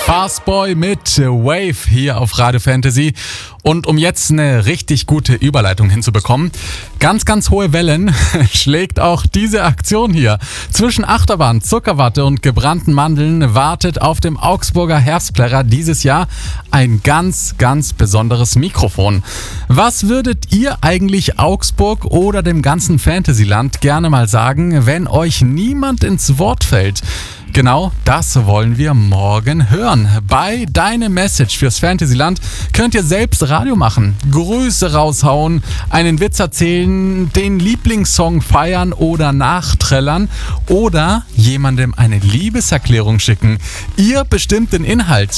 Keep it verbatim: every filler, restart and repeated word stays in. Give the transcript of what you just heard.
Fastboy mit Wave hier auf Radio Fantasy. Und um jetzt eine richtig gute Überleitung hinzubekommen, ganz, ganz hohe Wellen schlägt auch diese Aktion hier. Zwischen Achterbahn, Zuckerwatte und gebrannten Mandeln wartet auf dem Augsburger Herbstplärrer dieses Jahr ein ganz, ganz besonderes Mikrofon. Was würdet ihr eigentlich Augsburg oder dem ganzen Fantasyland gerne mal sagen, wenn euch niemand ins Wort fällt? Genau, das wollen wir morgen hören. Bei Deine Message fürs Fantasyland könnt ihr selbst Radio machen, Grüße raushauen, einen Witz erzählen, den Lieblingssong feiern oder nachträllern oder jemandem eine Liebeserklärung schicken. Ihr bestimmt den Inhalt.